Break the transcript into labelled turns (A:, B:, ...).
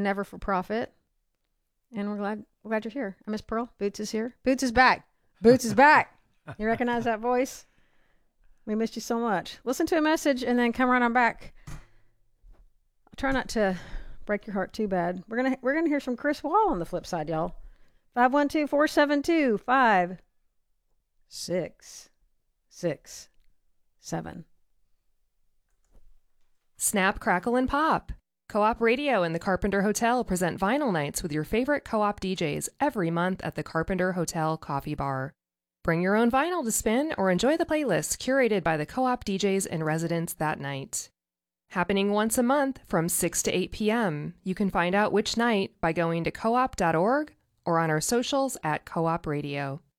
A: never for profit. And we're glad you're here. I Miss Pearl. Boots is here. Boots is back. Boots is back. You recognize that voice? We missed you so much. Listen to a message and then come right on back. I'll try not to break your heart too bad. We're gonna hear from Chris Wall on the flip side, y'all. 512-472-5667.
B: Snap, crackle, and pop. Co-op Radio and the Carpenter Hotel present vinyl nights with your favorite co-op DJs every month at the Carpenter Hotel Coffee Bar. Bring your own vinyl to spin or enjoy the playlists curated by the co-op DJs in residence that night. Happening once a month from 6 to 8 p.m. You can find out which night by going to coop.org or on our socials at Co-op Radio.